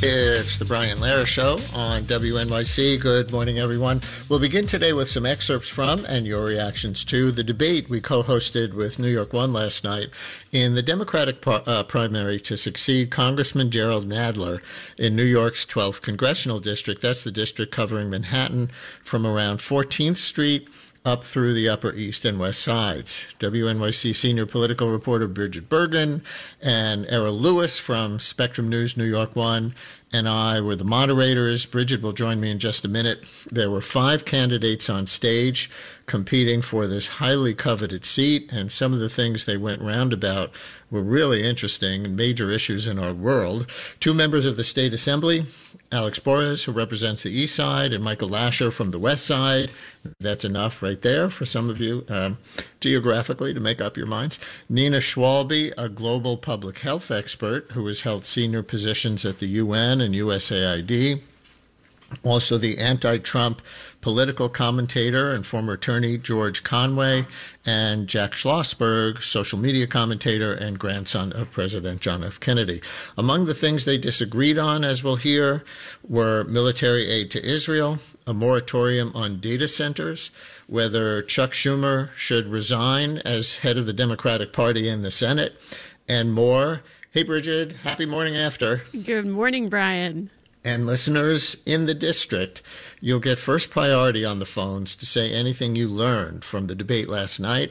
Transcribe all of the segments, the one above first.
It's the Brian Lehrer Show on WNYC. Good morning, everyone. We'll begin today with some excerpts from and your reactions to the debate we co-hosted with New York One last night in the Democratic primary to succeed Congressman Jerrold Nadler in New York's 12th Congressional District. That's the district covering Manhattan from around 14th Street up through the Upper East and West Sides. WNYC senior political reporter Bridget Bergen and Errol Lewis from Spectrum News New York One and I were the moderators. Bridget will join me in just a minute. There were 5 candidates on stage competing for this highly coveted seat, and some of the things they went round about were really interesting and major issues in our world. 2 members of the State Assembly, Alex Borres, who represents the East Side, and Michael Lasher from the West Side. That's enough right there for some of you geographically to make up your minds. Nina Schwalbe, a global public health expert who has held senior positions at the UN and USAID. Also the anti-Trump political commentator and former attorney George Conway, and Jack Schlossberg, social media commentator and grandson of President John F. Kennedy. Among the things they disagreed on, as we'll hear, were military aid to Israel, a moratorium on data centers, whether Chuck Schumer should resign as head of the Democratic Party in the Senate, and more. Hey, Bridget, happy morning after. Good morning, Brian. And listeners in the district, you'll get first priority on the phones to say anything you learned from the debate last night.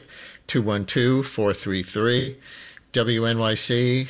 212-433 WNYC,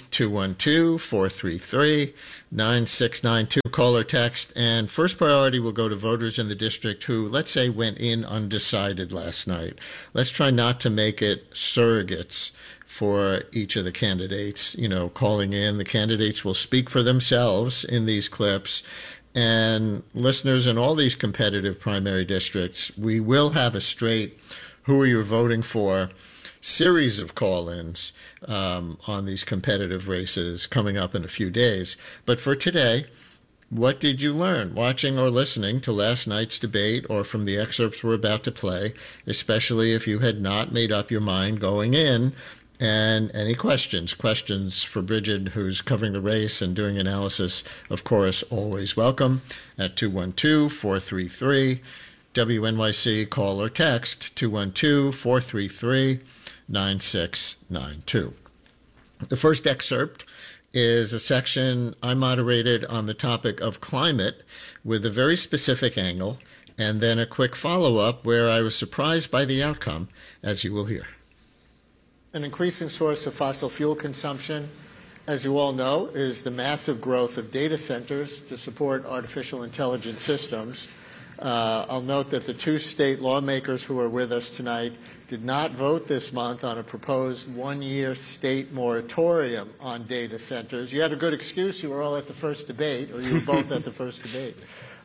212-433-9692. Call or text. And first priority will go to voters in the district who, let's say, went in undecided last night. Let's try not to make it surrogates for each of the candidates, calling in. The candidates will speak for themselves in these clips. And listeners in all these competitive primary districts, we will have a straight who are you voting for series of call-ins on these competitive races coming up in a few days. But for today, what did you learn watching or listening to last night's debate or from the excerpts we're about to play, especially if you had not made up your mind going in? And any questions for Bridget, who's covering the race and doing analysis, of course, always welcome at 212-433 WNYC. Call or text 212-433-9692. The first excerpt is a section I moderated on the topic of climate with a very specific angle, and then a quick follow-up where I was surprised by the outcome, as you will hear. An increasing source of fossil fuel consumption, as you all know, is the massive growth of data centers to support artificial intelligence systems. I'll note that the 2 state lawmakers who are with us tonight did not vote this month on a proposed 1-year state moratorium on data centers. You had a good excuse. You were all at the first debate, or you were both at the first debate.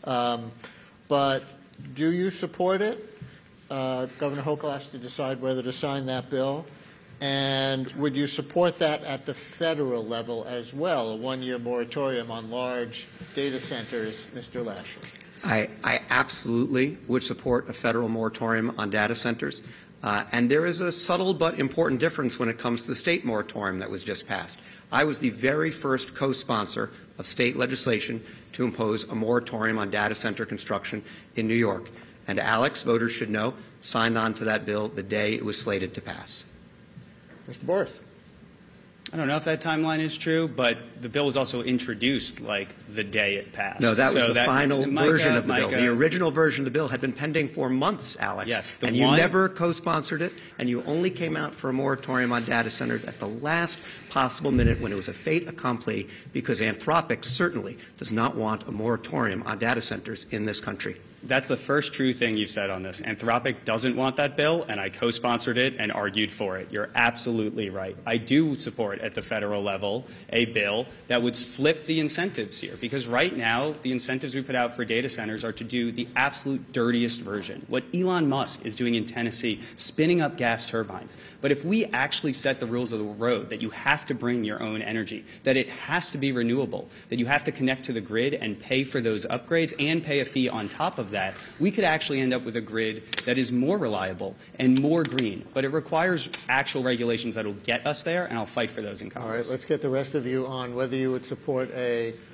But do you support it? Governor Hochul has to decide whether to sign that bill. And would you support that at the federal level as well, a 1-year moratorium on large data centers, Mr. Lasher? I absolutely would support a federal moratorium on data centers. And there is a subtle but important difference when it comes to the state moratorium that was just passed. I was the very first co-sponsor of state legislation to impose a moratorium on data center construction in New York. And Alex, voters should know, signed on to that bill the day it was slated to pass. Mr. Borres. I don't know if that timeline is true, but the bill was also introduced like the day it passed. No, that was the final version of the bill. The original version of the bill had been pending for months, Alex. Yes, and you never co-sponsored it, and you only came out for a moratorium on data centers at the last possible minute when it was a fait accompli, because Anthropic certainly does not want a moratorium on data centers in this country. That's the first true thing you've said on this. Anthropic doesn't want that bill, and I co-sponsored it and argued for it. You're absolutely right. I do support at the federal level a bill that would flip the incentives here, because right now the incentives we put out for data centers are to do the absolute dirtiest version, what Elon Musk is doing in Tennessee, spinning up gas turbines. But if we actually set the rules of the road that you have to bring your own energy, that it has to be renewable, that you have to connect to the grid and pay for those upgrades and pay a fee on top of that, we could actually end up with a grid that is more reliable and more green. But it requires actual regulations that will get us there, and I'll fight for those in Congress. All right, let's get the rest of you on whether you would support a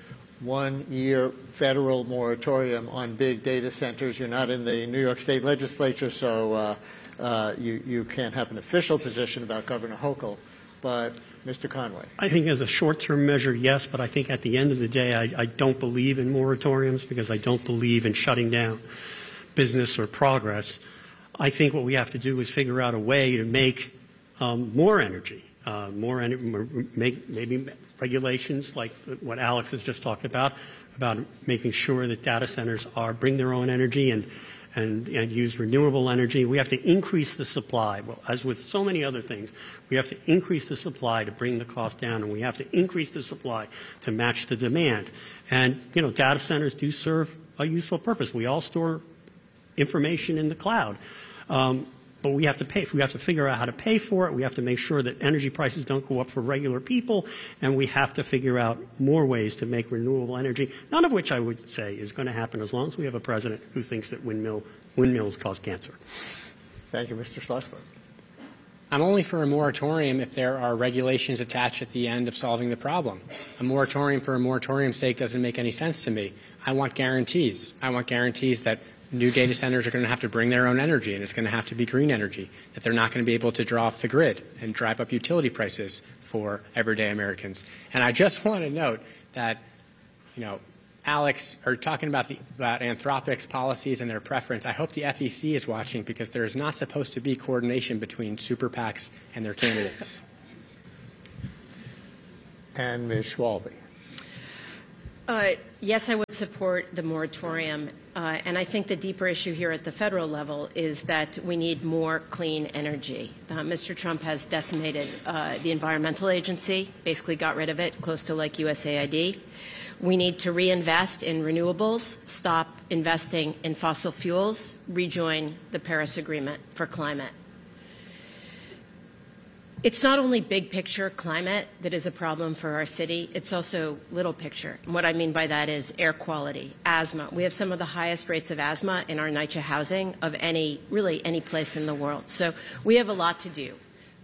1-year federal moratorium on big data centers. You're not in the New York State legislature, so you can't have an official position about Governor Hochul. But Mr. Conway. I think as a short-term measure, yes, but I think at the end of the day, I don't believe in moratoriums because I don't believe in shutting down business or progress. I think what we have to do is figure out a way to make more energy, make maybe regulations like what Alex has just talked about making sure that data centers bring their own energy and use renewable energy. We have to increase the supply. Well, as with so many other things, we have to increase the supply to bring the cost down, and we have to increase the supply to match the demand. And, data centers do serve a useful purpose. We all store information in the cloud. But we have to pay. We have to figure out how to pay for it. We have to make sure that energy prices don't go up for regular people, and we have to figure out more ways to make renewable energy, none of which I would say is going to happen as long as we have a president who thinks that windmills cause cancer. Thank you, Mr. Schlossberg. I'm only for a moratorium if there are regulations attached at the end of solving the problem. A moratorium for a moratorium's sake doesn't make any sense to me. I want guarantees. I want guarantees that new data centers are going to have to bring their own energy, and it's going to have to be green energy, that they're not going to be able to draw off the grid and drive up utility prices for everyday Americans. And I just want to note that, Alex, are talking about Anthropic's policies and their preference. I hope the FEC is watching because there is not supposed to be coordination between super PACs and their candidates. And Ms. Schwalbe. Yes, I would support the moratorium. And I think the deeper issue here at the federal level is that we need more clean energy. Mr. Trump has decimated the Environmental Agency, basically got rid of it, close to like USAID. We need to reinvest in renewables, stop investing in fossil fuels, rejoin the Paris Agreement for climate. It's not only big picture climate that is a problem for our city, it's also little picture. And what I mean by that is air quality, asthma. We have some of the highest rates of asthma in our NYCHA housing of any place in the world. So we have a lot to do.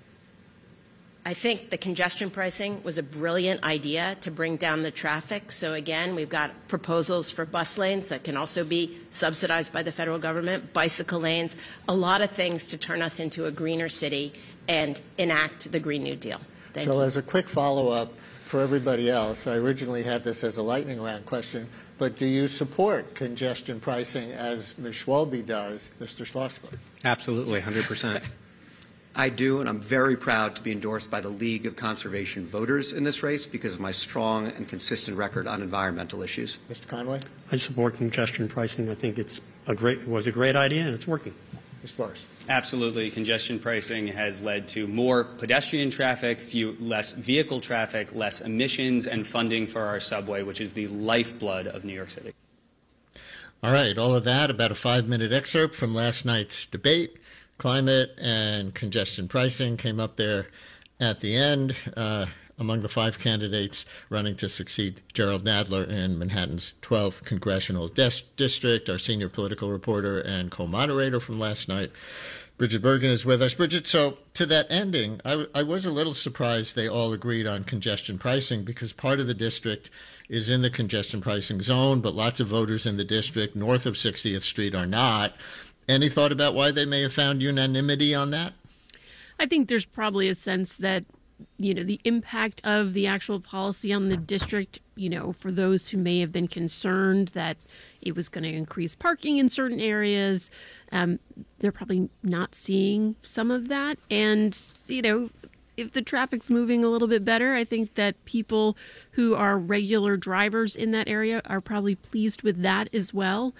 I think the congestion pricing was a brilliant idea to bring down the traffic. So again, we've got proposals for bus lanes that can also be subsidized by the federal government, bicycle lanes, a lot of things to turn us into a greener city and enact the Green New Deal. Thank you. As a quick follow-up for everybody else, I originally had this as a lightning round question, but do you support congestion pricing as Ms. Schwalbe does, Mr. Schlossberg? Absolutely, 100%. I do, and I'm very proud to be endorsed by the League of Conservation Voters in this race because of my strong and consistent record on environmental issues. Mr. Conway? I support congestion pricing. I think it was a great idea, and it's working. Ms. Forrest? Absolutely. Congestion pricing has led to more pedestrian traffic, less vehicle traffic, less emissions, and funding for our subway, which is the lifeblood of New York City. All right, all of that, about a 5-minute excerpt from last night's debate. Climate and congestion pricing came up there at the end among the 5 candidates running to succeed Gerald Nadler in Manhattan's 12th congressional district. Our senior political reporter and co-moderator from last night, Bridget Bergen, is with us. Bridget, so to that ending, I was a little surprised they all agreed on congestion pricing because part of the district is in the congestion pricing zone, but lots of voters in the district north of 60th Street are not. Any thought about why they may have found unanimity on that? I think there's probably a sense that, the impact of the actual policy on the district, for those who may have been concerned that it was going to increase parking in certain areas, they're probably not seeing some of that. And, if the traffic's moving a little bit better, I think that people who are regular drivers in that area are probably pleased with that as well.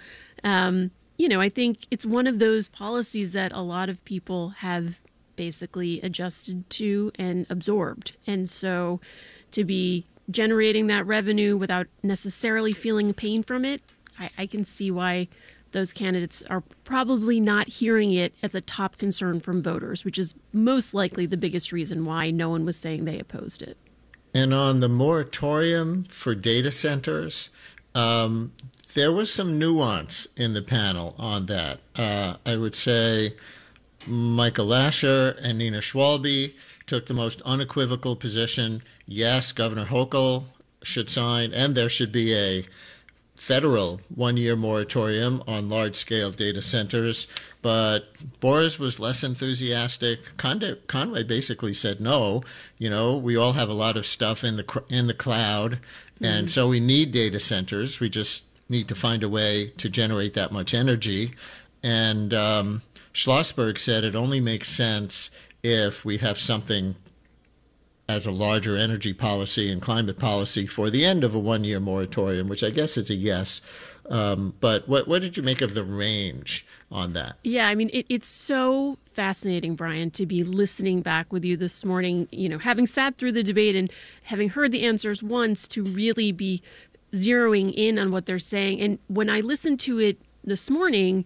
I think it's one of those policies that a lot of people have basically adjusted to and absorbed. And so to be generating that revenue without necessarily feeling pain from it, I can see why those candidates are probably not hearing it as a top concern from voters, which is most likely the biggest reason why no one was saying they opposed it. And on the moratorium for data centers, there was some nuance in the panel on that. I would say Michael Lasher and Nina Schwalbe took the most unequivocal position. Yes, Governor Hochul should sign, and there should be a federal one-year moratorium on large-scale data centers. But Boris was less enthusiastic. Conway basically said, no, we all have a lot of stuff in the cloud, and so we need data centers. We just need to find a way to generate that much energy. And Schlossberg said it only makes sense if we have something as a larger energy policy and climate policy for the end of a one-year moratorium, which I guess is a yes. But what did you make of the range on that? Yeah, I mean, it's so fascinating, Brian, to be listening back with you this morning, having sat through the debate and having heard the answers once, to really be zeroing in on what they're saying. And when I listened to it this morning,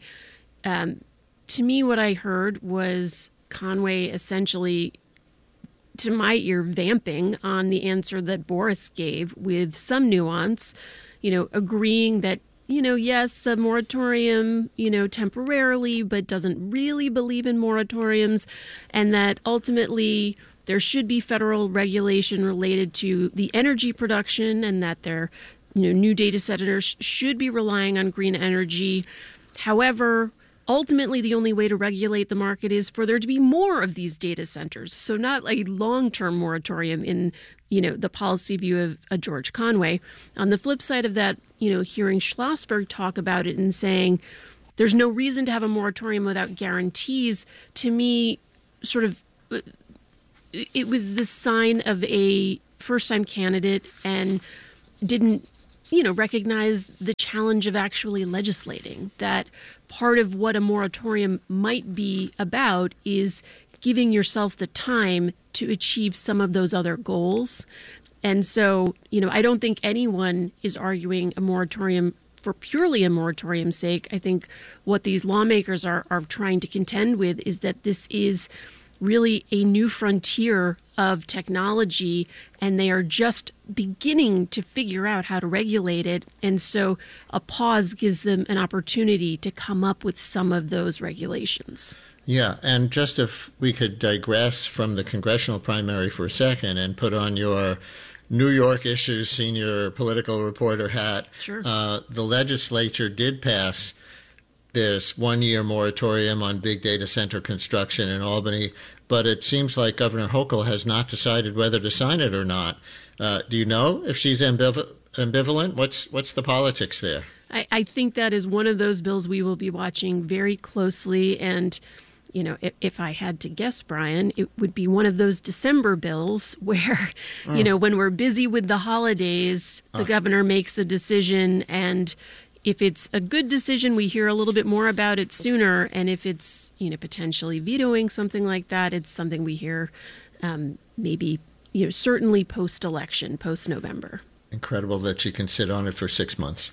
to me, what I heard was Conway essentially, to my ear, vamping on the answer that Boris gave with some nuance, agreeing that, yes, a moratorium, temporarily, but doesn't really believe in moratoriums, and that ultimately there should be federal regulation related to the energy production, and that their new data centers should be relying on green energy. However, ultimately, the only way to regulate the market is for there to be more of these data centers. So not a long-term moratorium in, the policy view of George Conway. On the flip side of that, hearing Schlossberg talk about it and saying there's no reason to have a moratorium without guarantees, to me, sort of, it was the sign of a first-time candidate and didn't recognize the challenge of actually legislating, that part of what a moratorium might be about is giving yourself the time to achieve some of those other goals. And so, I don't think anyone is arguing a moratorium for purely a moratorium's sake. I think what these lawmakers are trying to contend with is that this is really a new frontier of technology, and they are just beginning to figure out how to regulate it. And so a pause gives them an opportunity to come up with some of those regulations. Yeah, and just if we could digress from the congressional primary for a second and put on your New York issues senior political reporter hat. Sure. The legislature did pass this one-year moratorium on big data center construction in Albany, but it seems like Governor Hochul has not decided whether to sign it or not. Do you know if she's ambivalent? What's the politics there? I think that is one of those bills we will be watching very closely. And, if I had to guess, Brian, it would be one of those December bills where, when we're busy with the holidays, the governor makes a decision, and if it's a good decision, we hear a little bit more about it sooner. And if it's, potentially vetoing something like that, it's something we hear maybe, certainly post-election, post-November. Incredible that she can sit on it for 6 months.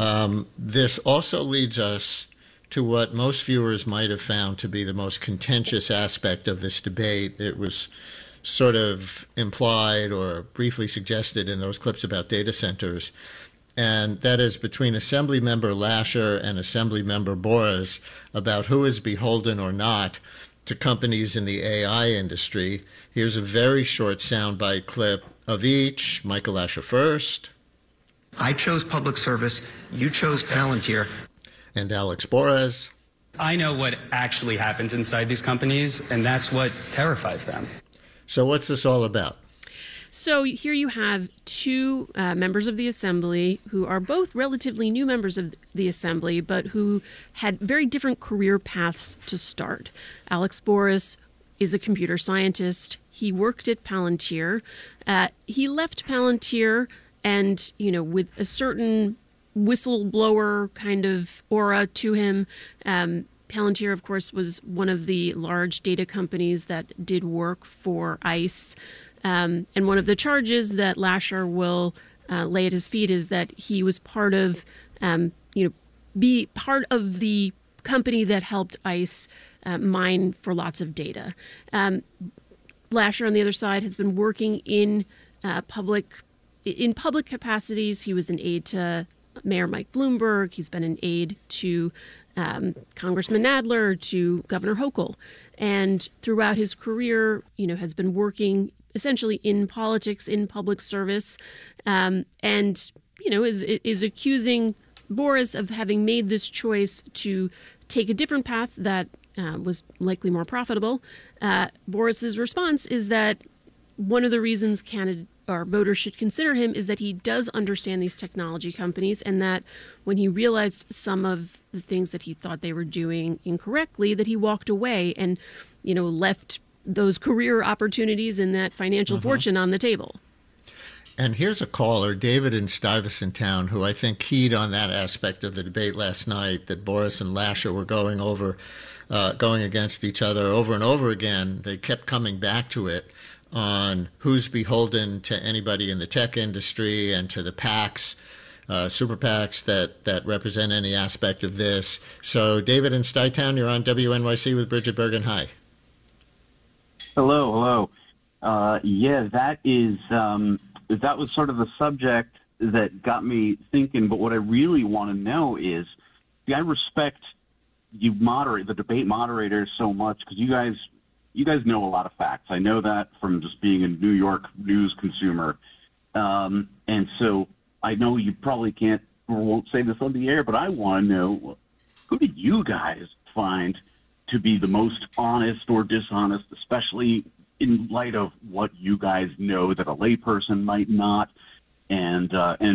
This also leads us to what most viewers might have found to be the most contentious aspect of this debate. It was sort of implied or briefly suggested in those clips about data centers. And that is between Assemblymember Lasher and Assemblymember Boras about who is beholden or not to companies in the AI industry. Here's a very short soundbite clip of each. Michael Lasher first. I chose public service. You chose Palantir. And Alex Boras. I know what actually happens inside these companies, and that's what terrifies them. So what's this all about? So here you have two members of the Assembly who are both relatively new members of the Assembly, but who had very different career paths to start. Alex Boras is a computer scientist. He worked at Palantir. He left Palantir and, with a certain whistleblower kind of aura to him. Palantir, of course, was one of the large data companies that did work for ICE. And one of the charges that Lasher will lay at his feet is that he was part of, be part of the company that helped ICE mine for lots of data. Lasher, on the other side, has been working in public capacities. He was an aide to Mayor Mike Bloomberg. He's been an aide to Congressman Nadler, to Governor Hochul. And throughout his career, has been working essentially in politics, in public service, and, is accusing Boris of having made this choice to take a different path that was likely more profitable. Boris's response is that one of the reasons voters should consider him is that he does understand these technology companies, and that when he realized some of the things that he thought they were doing incorrectly, that he walked away and, left those career opportunities and that financial fortune on the table. And here's a caller, David in Stuyvesant Town, who I think keyed on that aspect of the debate last night, that Boris and Lasher were going against each other over and over again. They kept coming back to it on who's beholden to anybody in the tech industry and to the PACs, super PACs that represent any aspect of this. So, David in Stuytown, you're on WNYC with Bridget Bergen. Hi. Hello. That was sort of the subject that got me thinking. But what I really want to know is, I respect the debate moderators so much because you guys know a lot of facts. I know that from just being a New York news consumer. And so I know you probably can't or won't say this on the air, but I want to know, who did you guys find to be the most honest or dishonest, especially in light of what you guys know that a layperson might not? And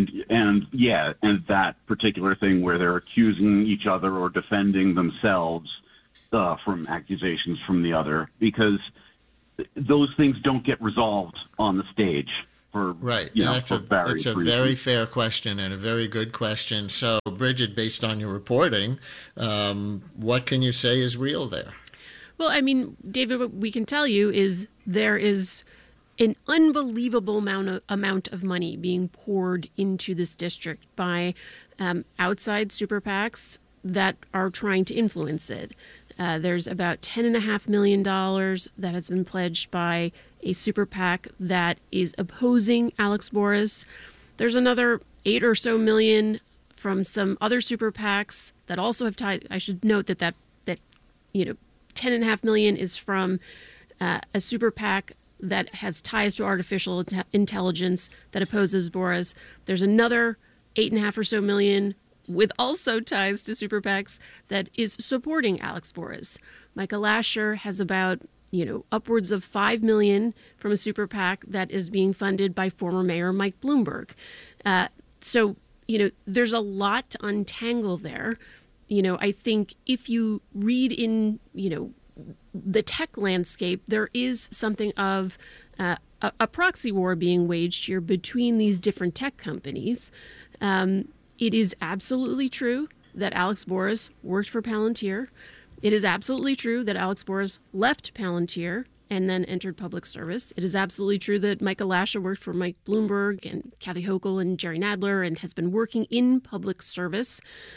that particular thing where they're accusing each other or defending themselves from accusations from the other, because those things don't get resolved on the stage. It's a very fair question and a very good question. So, Bridget, based on your reporting, what can you say is real there? Well, I mean, David, what we can tell you is there is an unbelievable amount of money being poured into this district by outside super PACs that are trying to influence it. There's about $10.5 million that has been pledged by a super PAC that is opposing Alex Boris. There's another $8 or so million from some other super PACs that also have ties. I should note that $10.5 million is from a super PAC that has ties to artificial intelligence that opposes Boris. There's another $8.5 or so million with also ties to super PACs that is supporting Alex Boris. Michael Lasher has about, upwards of $5 million from a super PAC that is being funded by former Mayor Mike Bloomberg. So there's a lot to untangle there. I think if you read in, the tech landscape, there is something of a proxy war being waged here between these different tech companies. It is absolutely true that Alex Boris worked for Palantir. It is absolutely true that Alex Boris left Palantir and then entered public service. It is absolutely true that Michael Lasher worked for Mike Bloomberg and Kathy Hochul and Jerry Nadler and has been working in public service.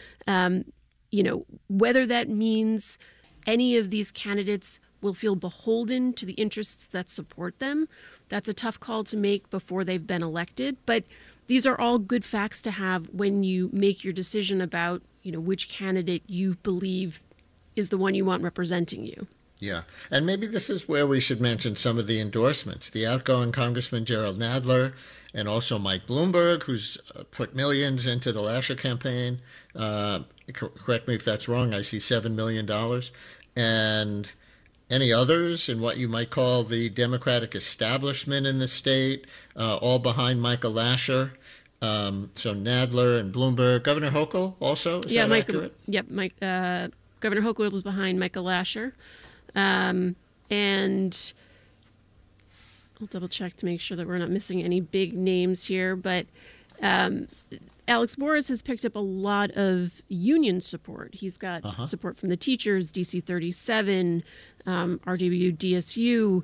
Whether that means any of these candidates will feel beholden to the interests that support them, that's a tough call to make before they've been elected. But these are all good facts to have when you make your decision about, which candidate you believe is the one you want representing you. Yeah. And maybe this is where we should mention some of the endorsements. The outgoing Congressman Gerald Nadler and also Mike Bloomberg, who's put millions into the Lasher campaign. Correct me if that's wrong. I see $7 million. And any others in what you might call the Democratic establishment in the state, all behind Michael Lasher. So Nadler and Bloomberg. Governor Hochul also? Is that accurate? Yep. Governor Hochul was behind Michael Lasher. And I'll double check to make sure that we're not missing any big names here. But Alex Boris has picked up a lot of union support. He's got support from the teachers, DC 37, RW, DSU.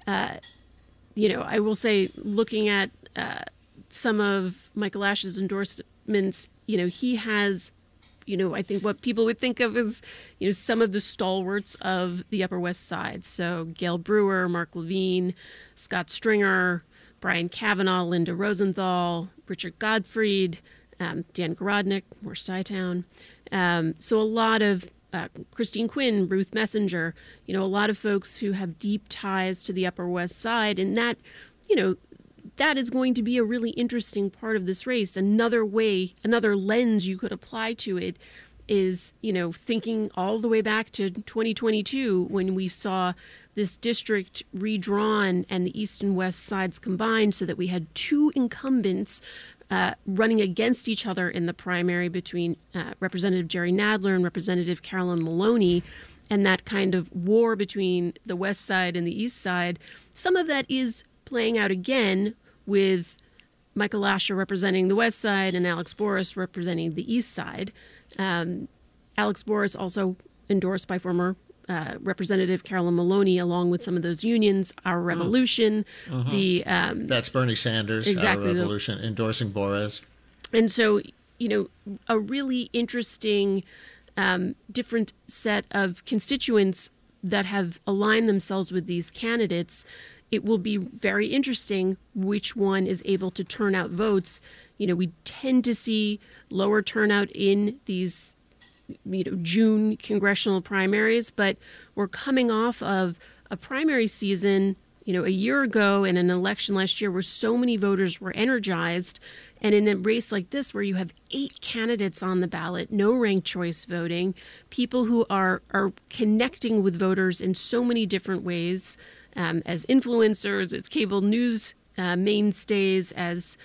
I will say, looking at some of Michael Lasher's endorsements, he has, I think what people would think of as, some of the stalwarts of the Upper West Side. So Gail Brewer, Mark Levine, Scott Stringer, Brian Kavanaugh, Linda Rosenthal, Richard Godfrey, Dan Garodnick, more Stuytown. So a lot of Christine Quinn, Ruth Messenger, a lot of folks who have deep ties to the Upper West Side. And that, that is going to be a really interesting part of this race. Another lens you could apply to it is, thinking all the way back to 2022 when we saw this district redrawn and the East and West sides combined so that we had two incumbents running against each other in the primary between Representative Jerry Nadler and Representative Carolyn Maloney, and that kind of war between the West Side and the East Side. Some of that is playing out again with Michael Lasher representing the West Side and Alex Boris representing the East Side. Alex Boris also endorsed by former Representative Carolyn Maloney, along with some of those unions, Our Revolution, that's Bernie Sanders, exactly, Our Revolution, endorsing Boris. And so, a really interesting, different set of constituents that have aligned themselves with these candidates. It will be very interesting which one is able to turn out votes. We tend to see lower turnout in these June congressional primaries, but we're coming off of a primary season, a year ago and an election last year where so many voters were energized. And in a race like this, where you have 8 candidates on the ballot, no ranked choice voting, people who are connecting with voters in so many different ways, as influencers, as cable news mainstays, as,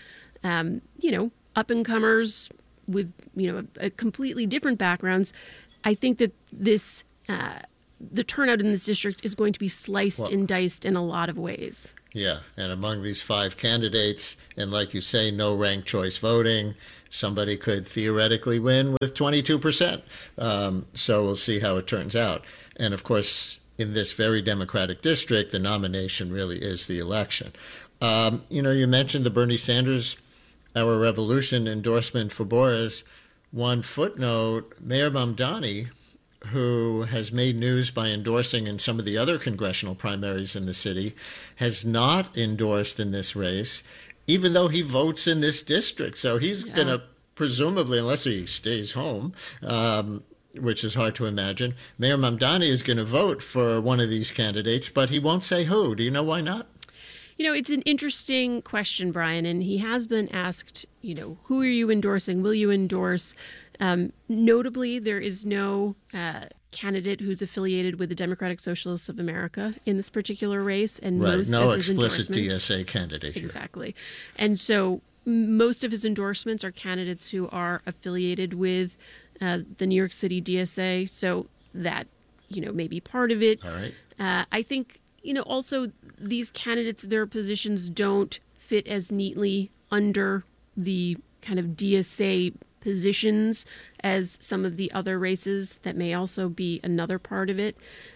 up-and-comers with, a completely different backgrounds. I think that this, the turnout in this district is going to be sliced and diced in a lot of ways. Yeah, and among these 5 candidates, and like you say, no ranked choice voting, somebody could theoretically win with 22%. So we'll see how it turns out. And of course, in this very Democratic district, the nomination really is the election. You mentioned the Bernie Sanders Our Revolution endorsement for Boris. One footnote, Mayor Mamdani, who has made news by endorsing in some of the other congressional primaries in the city, has not endorsed in this race, even though he votes in this district. So he's going to presumably, unless he stays home, which is hard to imagine, Mayor Mamdani is going to vote for one of these candidates, but he won't say who. Do you know why not? It's an interesting question, Brian, and he has been asked, who are you endorsing? Will you endorse? Notably, there is no candidate who's affiliated with the Democratic Socialists of America in this particular race, and most no of his explicit endorsements, DSA candidate here. Exactly. And so most of his endorsements are candidates who are affiliated with the New York City DSA, so that, may be part of it. All right. I think, also these candidates, their positions don't fit as neatly under the kind of DSA positions as some of the other races that may also be another part of it.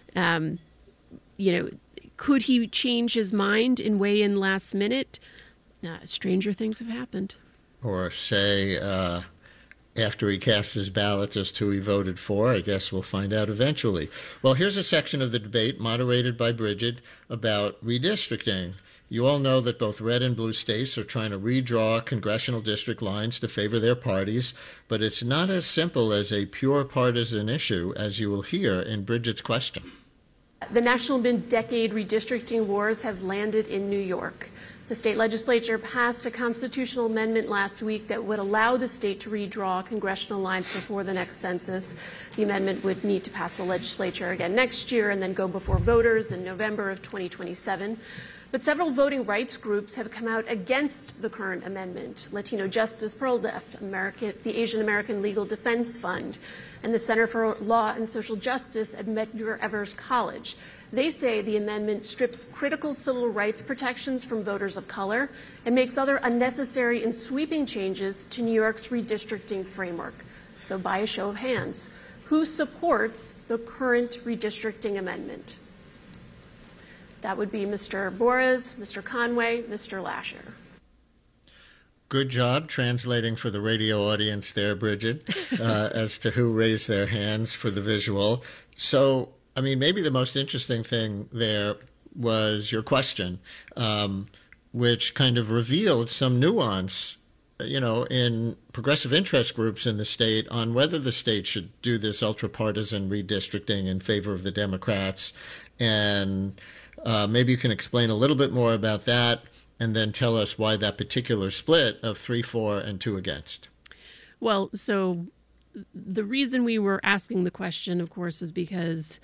Could he change his mind and weigh in last minute? Stranger things have happened. Or say, after he casts his ballot as to who he voted for. I guess we'll find out eventually. Well, here's a section of the debate moderated by Bridget about redistricting. You all know that both red and blue states are trying to redraw congressional district lines to favor their parties, but it's not as simple as a pure partisan issue, as you will hear in Bridget's question. The national mid-decade redistricting wars have landed in New York. The state legislature passed a constitutional amendment last week that would allow the state to redraw congressional lines before the next census. The amendment would need to pass the legislature again next year and then go before voters in November of 2027. But several voting rights groups have come out against the current amendment. Latino Justice PearlDeaf, the Asian American Legal Defense Fund, and the Center for Law and Social Justice at Medgar Evers College. They say the amendment strips critical civil rights protections from voters of color and makes other unnecessary and sweeping changes to New York's redistricting framework. So by a show of hands, who supports the current redistricting amendment? That would be Mr. Boris, Mr. Conway, Mr. Lasher. Good job translating for the radio audience there, Bridget, as to who raised their hands for the visual. So, maybe the most interesting thing there was your question, which kind of revealed some nuance in progressive interest groups in the state on whether the state should do this ultra-partisan redistricting in favor of the Democrats. And maybe you can explain a little bit more about that and then tell us why that particular split of 3-4 and 2 against. Well, so the reason we were asking the question, of course, is because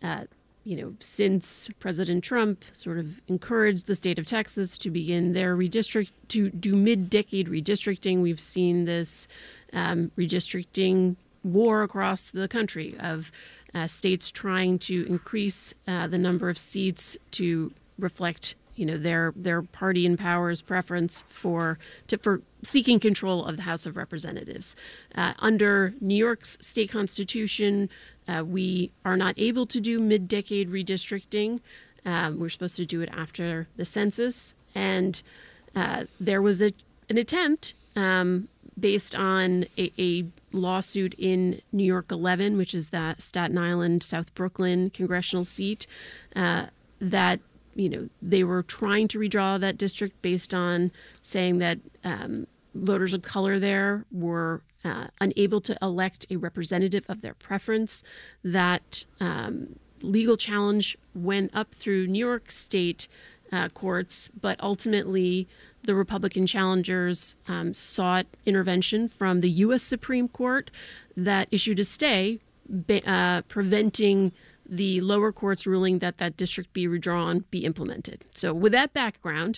since President Trump sort of encouraged the state of Texas to begin their to do mid-decade redistricting, we've seen this redistricting war across the country of states trying to increase the number of seats to reflect, their party in power's preference for seeking control of the House of Representatives. Under New York's state constitution, we are not able to do mid-decade redistricting. We're supposed to do it after the census. And there was an attempt based on a lawsuit in New York 11, which is the Staten Island, South Brooklyn congressional seat, that they were trying to redraw that district based on saying that voters of color there were unable to elect a representative of their preference. That legal challenge went up through New York State courts, but ultimately the Republican challengers sought intervention from the U.S. Supreme Court that issued a stay preventing the lower court's ruling that that district be redrawn, be implemented. So with that background,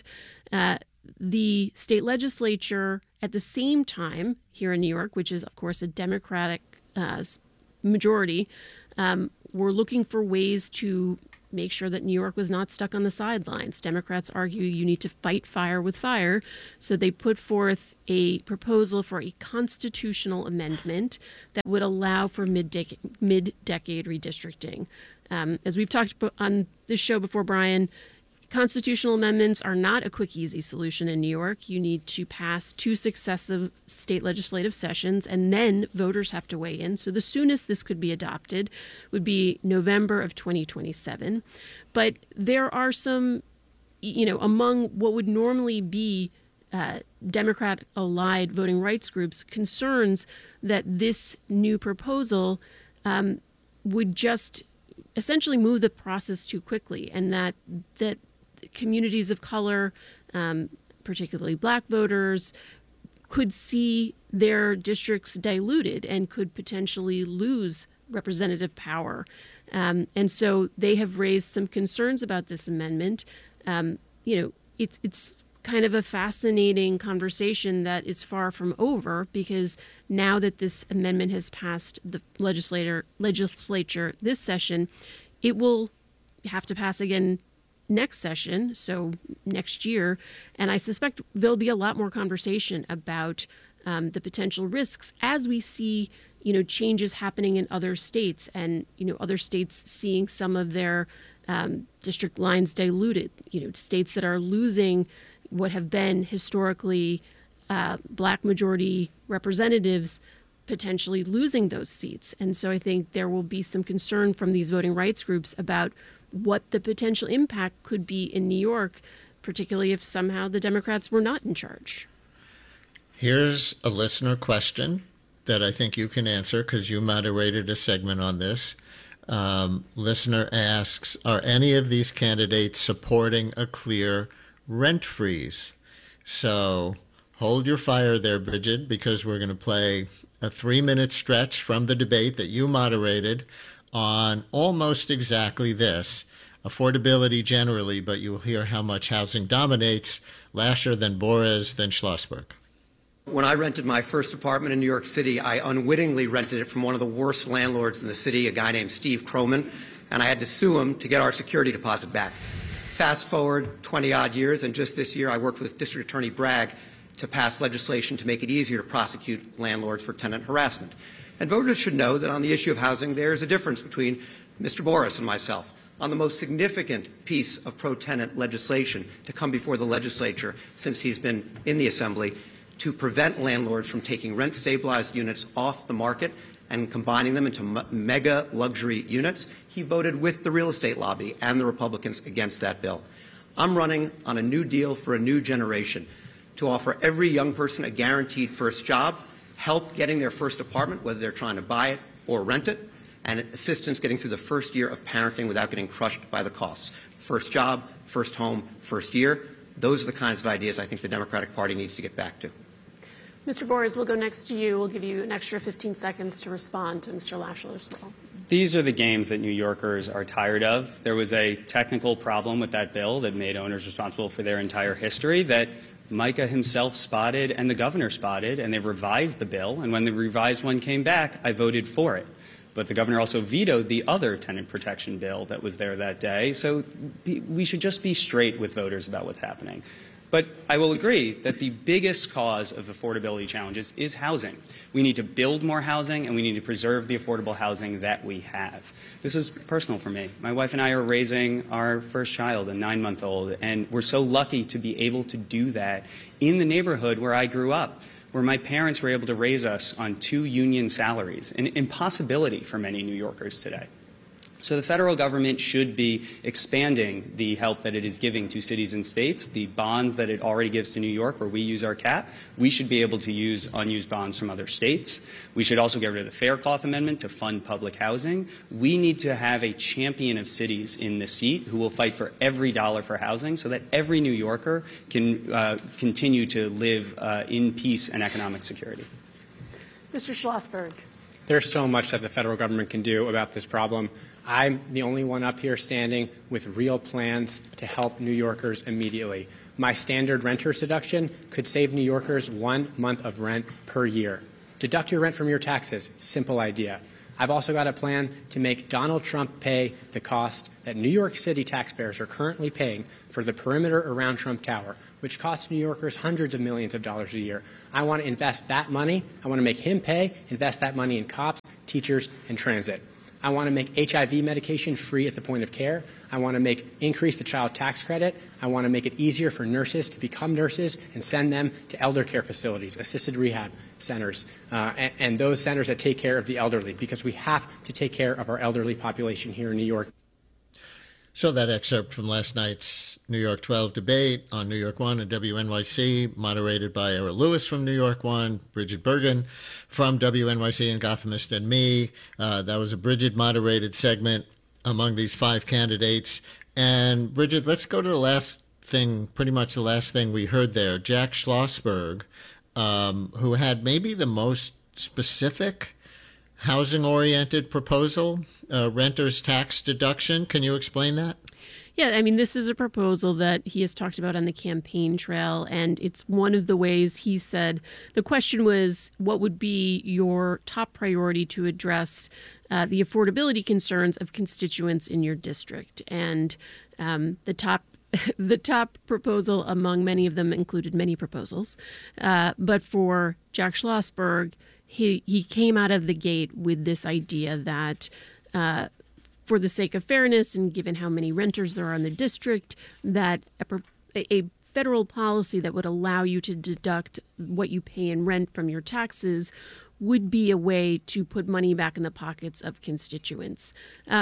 the state legislature at the same time here in New York, which is, of course, a Democratic majority, were looking for ways to make sure that New York was not stuck on the sidelines. Democrats argue you need to fight fire with fire. So they put forth a proposal for a constitutional amendment that would allow for mid-decade redistricting. As we've talked on this show before, Brian, constitutional amendments are not a quick, easy solution in New York. You need to pass 2 successive state legislative sessions, and then voters have to weigh in. So the soonest this could be adopted would be November of 2027. But there are some, among what would normally be Democrat-allied voting rights groups, concerns that this new proposal would just essentially move the process too quickly, and that communities of color, particularly Black voters, could see their districts diluted and could potentially lose representative power. And so they have raised some concerns about this amendment. It's kind of a fascinating conversation that is far from over, because now that this amendment has passed the legislature this session, it will have to pass again next session, so next year. And I suspect there'll be a lot more conversation about the potential risks as we see, changes happening in other states, and, other states seeing some of their district lines diluted, states that are losing what have been historically Black majority representatives potentially losing those seats. And so I think there will be some concern from these voting rights groups about what the potential impact could be in New York, particularly if somehow the Democrats were not in charge. Here's a listener question that I think you can answer because you moderated a segment on this. Listener asks, are any of these candidates supporting a clear rent freeze? So hold your fire there, Bridget, because we're going to play a 3-minute stretch from the debate that you moderated on almost exactly this: affordability generally, but you'll hear how much housing dominates. Lasher, then Borres, then Schlossberg. When I rented my first apartment in New York City, I unwittingly rented it from one of the worst landlords in the city, a guy named Steve Croman, and I had to sue him to get our security deposit back. Fast forward 20-odd years, and just this year I worked with District Attorney Bragg to pass legislation to make it easier to prosecute landlords for tenant harassment. And voters should know that on the issue of housing, there is a difference between Mr. Borres and myself. On the most significant piece of pro-tenant legislation to come before the legislature since he's been in the Assembly, to prevent landlords from taking rent-stabilized units off the market and combining them into mega luxury units, he voted with the real estate lobby and the Republicans against that bill. I'm running on a new deal for a new generation. to offer every young person a guaranteed first job, help getting their first apartment, whether they're trying to buy it or rent it, and assistance getting through the first year of parenting without getting crushed by the costs. First job, first home, first year. Those are the kinds of ideas I think the Democratic Party needs to get back to. Mr. Bors, we'll go next to you. We'll give you an extra 15 seconds to respond to Mr. Lashler's bill. These are the games that New Yorkers are tired of. There was a technical problem with that bill that made owners responsible for their entire history that Micah himself spotted and the governor spotted, and they revised the bill. And when the revised one came back, I voted for it. But the governor also vetoed the other tenant protection bill that was there that day. So we should just be straight with voters about what's happening. But I will agree that the biggest cause of affordability challenges is housing. We need to build more housing, and we need to preserve the affordable housing that we have. This is personal for me. My wife and I are raising our first child, a 9-month-old, and we're so lucky to be able to do that in the neighborhood where I grew up, where my parents were able to raise us on 2 union salaries, an impossibility for many New Yorkers today. So the federal government should be expanding the help that it is giving to cities and states, the bonds that it already gives to New York where we use our cap. We should be able to use unused bonds from other states. We should also get rid of the Faircloth Amendment to fund public housing. We need to have a champion of cities in the seat who will fight for every dollar for housing so that every New Yorker can continue to live in peace and economic security. Mr. Schlossberg. There's so much that the federal government can do about this problem. I'm the only one up here standing with real plans to help New Yorkers immediately. My standard renter's deduction could save New Yorkers 1 month of rent per year. Deduct your rent from your taxes. Simple idea. I've also got a plan to make Donald Trump pay the cost that New York City taxpayers are currently paying for the perimeter around Trump Tower, which costs New Yorkers hundreds of millions of dollars a year. I want to invest that money. I want to make him pay, invest that money in cops, teachers, and transit. I want to make HIV medication free at the point of care. I want to increase the child tax credit. I want to make it easier for nurses to become nurses and send them to elder care facilities, assisted rehab centers, and those centers that take care of the elderly, because we have to take care of our elderly population here in New York. So that excerpt from last night's New York 12 debate on New York 1 and WNYC, moderated by Errol Lewis from New York 1, Bridget Bergen from WNYC and Gothamist, and me. That was a Bridget-moderated segment among these 5 candidates. And, Bridget, let's go to the last thing, pretty much the last thing we heard there. Jack Schlossberg, who had maybe the most specific housing-oriented proposal, renter's tax deduction. Can you explain that? Yeah, I mean, this is a proposal that he has talked about on the campaign trail, and it's one of the ways he said the question was, what would be your top priority to address the affordability concerns of constituents in your district? And the top proposal among many of them included many proposals. But for Jack Schlossberg, he came out of the gate with this idea that for the sake of fairness and given how many renters there are in the district, that a federal policy that would allow you to deduct what you pay in rent from your taxes would be a way to put money back in the pockets of constituents.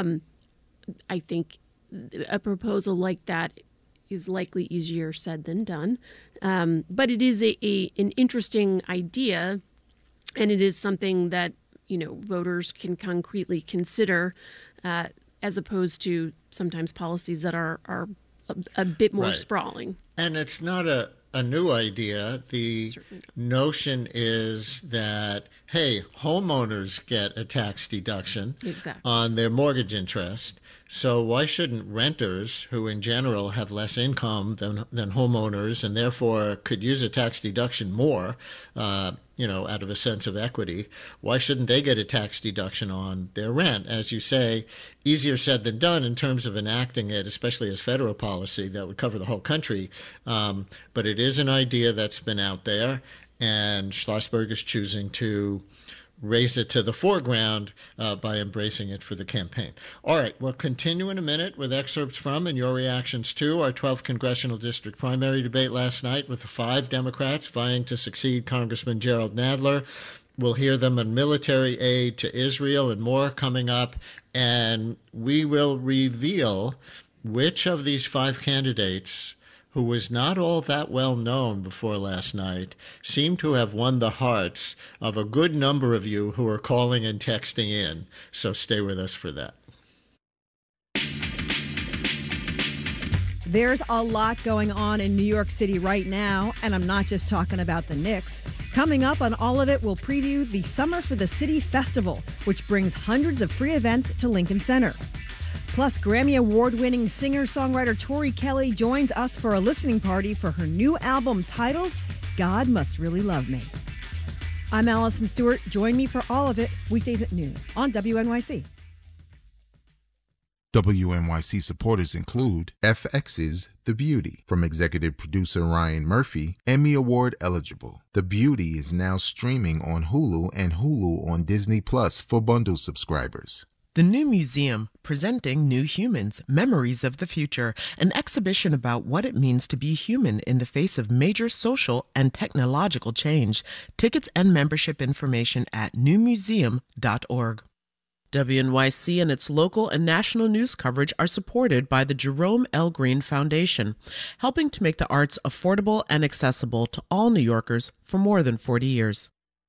I think a proposal like that is likely easier said than done. But it is an interesting idea, and it is something that, voters can concretely consider, as opposed to sometimes policies that are a bit more sprawling. And it's not a new idea. The notion is that, hey, homeowners get a tax deduction on their mortgage interest. So why shouldn't renters, who in general have less income than homeowners and therefore could use a tax deduction more, out of a sense of equity, why shouldn't they get a tax deduction on their rent? As you say, easier said than done in terms of enacting it, especially as federal policy that would cover the whole country. But it is an idea that's been out there, and Schlossberg is choosing to raise it to the foreground by embracing it for the campaign. All right, we'll continue in a minute with excerpts from and your reactions to our 12th congressional district primary debate last night with the 5 Democrats vying to succeed Congressman Gerald Nadler. We'll hear them on military aid to Israel and more coming up, and we will reveal which of these 5 candidates who was not all that well known before last night, seemed to have won the hearts of a good number of you who are calling and texting in. So stay with us for that. There's a lot going on in New York City right now, and I'm not just talking about the Knicks. Coming up on all of it, we'll preview the Summer for the City Festival, which brings hundreds of free events to Lincoln Center. Plus, Grammy Award-winning singer-songwriter Tori Kelly joins us for a listening party for her new album titled God Must Really Love Me. I'm Allison Stewart. Join me for all of it weekdays at noon on WNYC. WNYC supporters include FX's The Beauty, from executive producer Ryan Murphy, Emmy Award eligible. The Beauty is now streaming on Hulu and Hulu on Disney Plus for bundle subscribers. The New Museum, presenting New Humans, Memories of the Future, an exhibition about what it means to be human in the face of major social and technological change. Tickets and membership information at newmuseum.org. WNYC and its local and national news coverage are supported by the Jerome L. Green Foundation, helping to make the arts affordable and accessible to all New Yorkers for more than 40 years.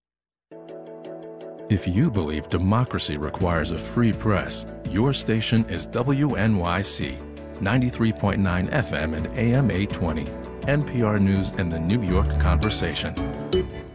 If you believe democracy requires a free press, your station is WNYC, 93.9 FM and AM 820, NPR News and the New York Conversation.